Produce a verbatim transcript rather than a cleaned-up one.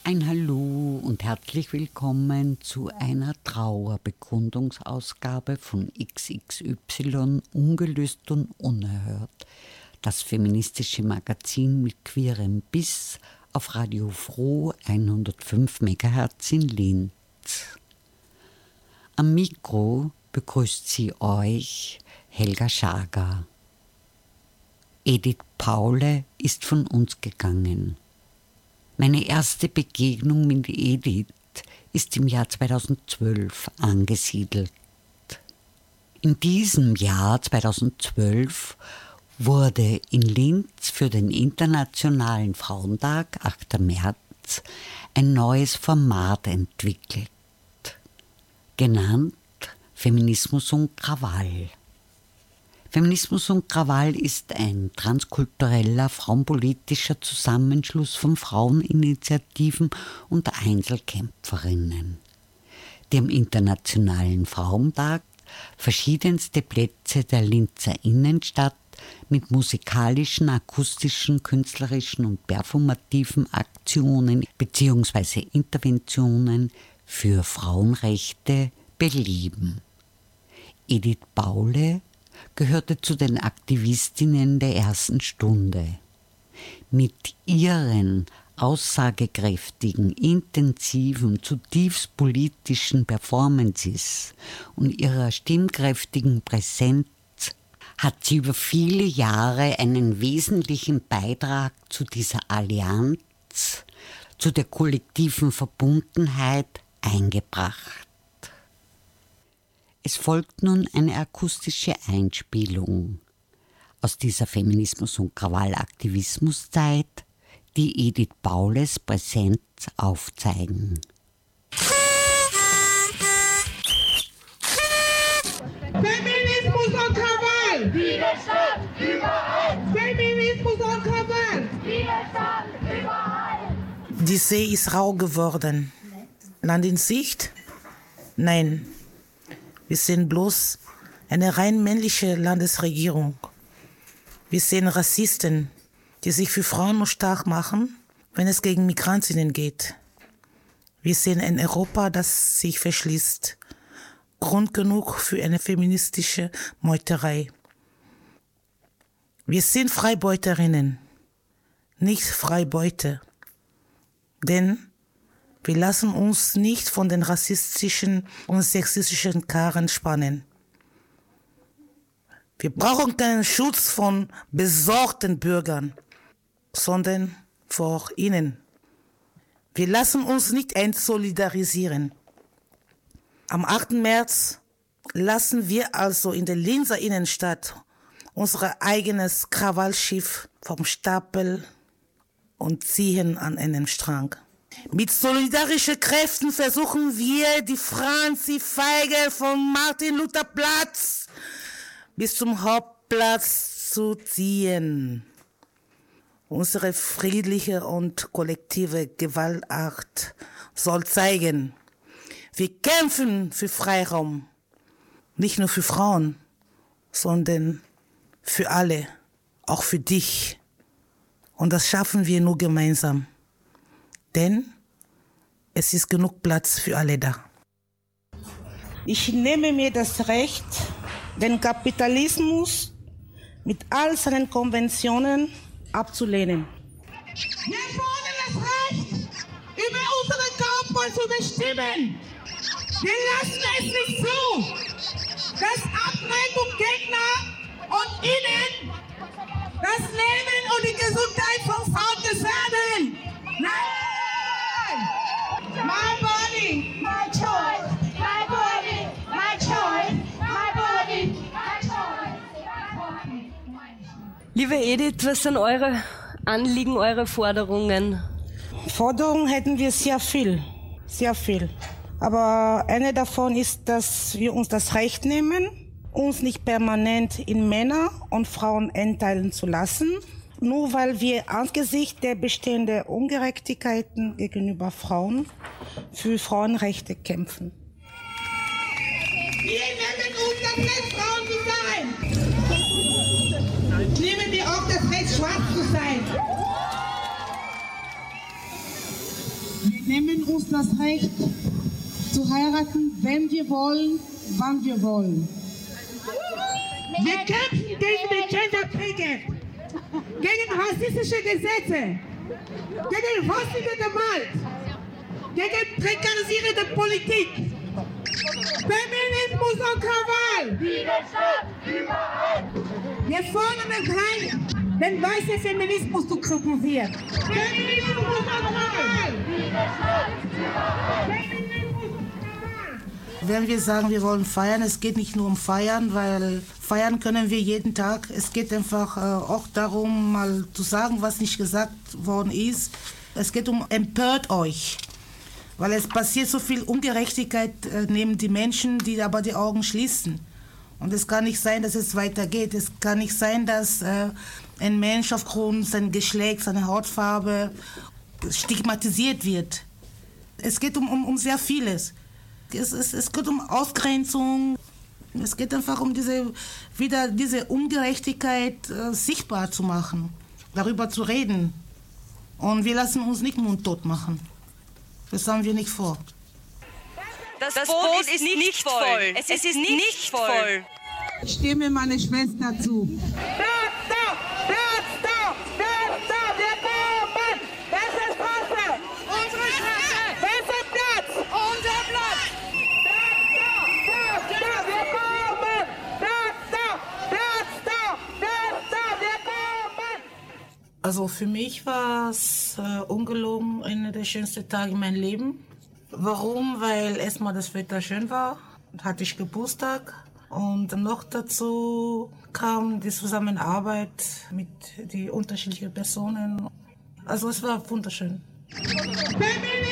Ein Hallo und herzlich willkommen zu einer Trauerbekundungsausgabe von X X Y Ungelöst und Unerhört, das feministische Magazin mit queerem Biss auf Radio Froh hundertfünf Megahertz in Linz. Am Mikro begrüßt sie euch Helga Schager. Edith Paule ist von uns gegangen. Meine erste Begegnung mit Edith ist im Jahr zweitausendzwölf angesiedelt. In diesem Jahr zweitausendzwölf wurde in Linz für den Internationalen Frauentag, achter März, ein neues Format entwickelt, genannt Feminismus und Krawall. Feminismus und Krawall ist ein transkultureller, frauenpolitischer Zusammenschluss von Fraueninitiativen und Einzelkämpferinnen, die am Internationalen Frauentag verschiedenste Plätze der Linzer Innenstadt mit musikalischen, akustischen, künstlerischen und performativen Aktionen bzw. Interventionen für Frauenrechte beleben. Edith Paule gehörte zu den Aktivistinnen der ersten Stunde. Mit ihren aussagekräftigen, intensiven, zutiefst politischen Performances und ihrer stimmkräftigen Präsenz hat sie über viele Jahre einen wesentlichen Beitrag zu dieser Allianz, zu der kollektiven Verbundenheit eingebracht. Es folgt nun eine akustische Einspielung aus dieser Feminismus- und Krawall-Aktivismuszeit, die Edith Paules Präsenz aufzeigen. Feminismus und Krawall! Widerstand überall! Feminismus und Krawall! Widerstand überall! Die See ist rau geworden. Land in Sicht? Nein. Wir sehen bloß eine rein männliche Landesregierung. Wir sehen Rassisten, die sich für Frauen nur stark machen, wenn es gegen Migrantinnen geht. Wir sehen ein Europa, das sich verschließt. Grund genug für eine feministische Meuterei. Wir sind Freibeuterinnen, nicht Freibeute. Denn wir lassen uns nicht von den rassistischen und sexistischen Karren spannen. Wir brauchen keinen Schutz von besorgten Bürgern, sondern vor ihnen. Wir lassen uns nicht entsolidarisieren. Am achten März lassen wir also in der Linzer Innenstadt unser eigenes Krawallschiff vom Stapel und ziehen an einem Strang. Mit solidarischen Kräften versuchen wir, die Franzi Feige von Martin-Luther-Platz bis zum Hauptplatz zu ziehen. Unsere friedliche und kollektive Gewaltakt soll zeigen, wir kämpfen für Freiraum, nicht nur für Frauen, sondern für alle, auch für dich. Und das schaffen wir nur gemeinsam. Denn es ist genug Platz für alle da. Ich nehme mir das Recht, den Kapitalismus mit all seinen Konventionen abzulehnen. Wir fordern das Recht, über unseren Körper zu bestimmen. Wir lassen es nicht zu, dass Abtreibungsgegner und ihnen das Leben und die Gesundheit von Frauen gefährden. Nein! My body, My choice, my body, my choice, my body, my choice, my body. Liebe Edith, was sind eure Anliegen, eure Forderungen? Forderungen hätten wir sehr viel, sehr viel. Aber eine davon ist, dass wir uns das Recht nehmen, uns nicht permanent in Männer und Frauen einteilen zu lassen, nur weil wir angesichts der bestehenden Ungerechtigkeiten gegenüber Frauen für Frauenrechte kämpfen. wir nehmen uns das Recht, Frauen zu sein. Nehmen wir auch das Recht, schwarz zu sein. nehmen uns das Recht zu heiraten, wenn wir wollen, wann wir wollen. Wir kämpfen gegen die Genderkriege, gegen rassistische Gesetze, gegen häusliche Gewalt, gegen prekarisierende Politik. Feminismus und Krawall! Wir fordern es rein, den weißen Feminismus zu kritisieren. Feminismus und Krawall! Feminismus und Krawall! Wenn wir sagen, wir wollen feiern, es geht nicht nur um Feiern, weil feiern können wir jeden Tag. Es geht einfach äh, auch darum, mal zu sagen, was nicht gesagt worden ist. Es geht um empört euch. Weil es passiert so viel Ungerechtigkeit äh, neben die Menschen, die aber die Augen schließen. Und es kann nicht sein, dass es weitergeht. Es kann nicht sein, dass äh, ein Mensch aufgrund seines Geschlechts, seiner Hautfarbe stigmatisiert wird. Es geht um, um, um sehr vieles. Es, es, es geht um Ausgrenzung. Es geht einfach um diese, wieder diese Ungerechtigkeit äh, sichtbar zu machen, darüber zu reden. Und wir lassen uns nicht mundtot machen. Das haben wir nicht vor. Das, das Boot, Boot ist, ist nicht, nicht voll. voll. Es, es ist nicht, nicht voll. Ich stimme meine Schwester zu. Platz da! Platz da! Platz da! Wir kommen! Bessere Straße! Unsere Straße! Besser Platz! Unser Platz! Platz da! Platz da! Wir kommen! Platz da! Platz da! Platz da! Wir kommen! Also für mich war es äh, ungelogen einer der schönsten Tage in meinem Leben. Warum? Weil erstmal das Wetter schön war, hatte ich Geburtstag und noch dazu kam die Zusammenarbeit mit den unterschiedlichen Personen. Also es war wunderschön. Feminismus!